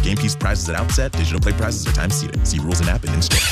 Game piece prizes at outset. Digital play prizes are time seated. See rules and app and in-store.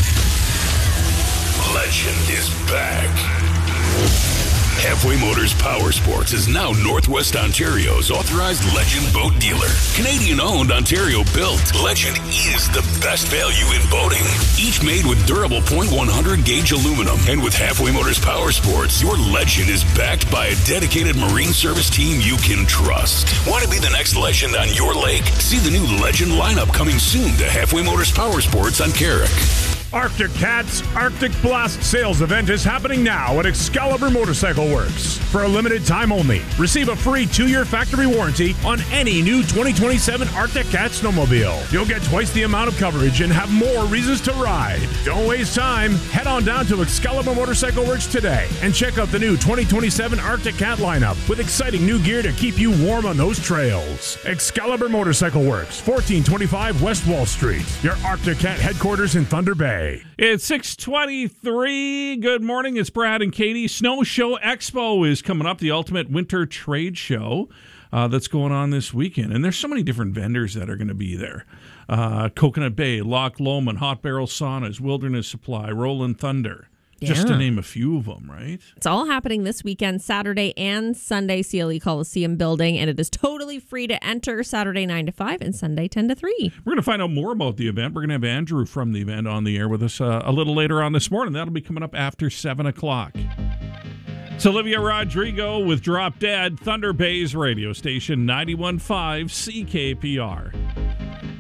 Legend is back. Halfway Motors Power Sports is now Northwest Ontario's authorized Legend boat dealer. Canadian-owned, Ontario-built, Legend is the best value in boating. Each made with durable .100 gauge aluminum. And with Halfway Motors Power Sports, your Legend is backed by a dedicated marine service team you can trust. Want to be the next Legend on your lake? See the new Legend lineup coming soon to Halfway Motors Power Sports on Carrick. Arctic Cat's Arctic Blast sales event is happening now at Excalibur Motorcycle Works. For a limited time only, receive a free 2-year factory warranty on any new 2027 Arctic Cat snowmobile. You'll get twice the amount of coverage and have more reasons to ride. Don't waste time. Head on down to Excalibur Motorcycle Works today and check out the new 2027 Arctic Cat lineup with exciting new gear to keep you warm on those trails. Excalibur Motorcycle Works, 1425 West Wall Street. Your Arctic Cat headquarters in Thunder Bay. It's 6:23. Good morning. It's Brad and Katie. Snow Show Expo is coming up, the ultimate winter trade show that's going on this weekend. And there's so many different vendors that are going to be there. Coconut Bay, Loch Lomond, Hot Barrel Saunas, Wilderness Supply, Rolling Thunder. Just to name a few of them, right? It's all happening this weekend, Saturday and Sunday, CLE Coliseum building, and it is totally free to enter Saturday 9 to 5 and Sunday 10 to 3. We're going to find out more about the event. We're going to have Andrew from the event on the air with us a little later on this morning. That'll be coming up after 7 o'clock. It's Olivia Rodrigo with Drop Dead, Thunder Bay's radio station, 91.5 CKPR.